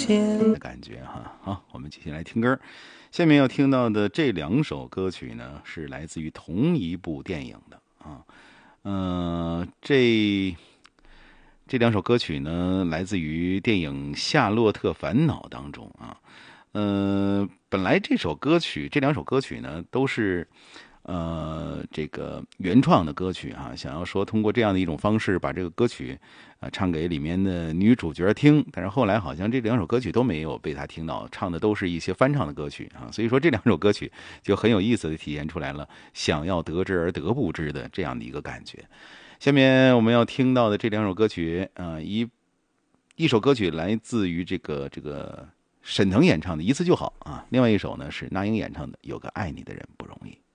的感觉哈。好，我们继续来听歌。下面要听到的这两首歌曲呢，是来自于同一部电影的啊。这两首歌曲呢，来自于电影《夏洛特烦恼》当中啊。本来这两首歌曲呢，都是这个原创的歌曲啊，想要说通过这样的一种方式把这个歌曲唱给里面的女主角听，但是后来好像这两首歌曲都没有被他听到，唱的都是一些翻唱的歌曲啊，所以说这两首歌曲就很有意思的体现出来了想要得之而得不知的这样的一个感觉。下面我们要听到的这两首歌曲一首歌曲来自于这个沈腾演唱的《一次就好》啊，另外一首呢是那英演唱的《有个爱你的人不容易》。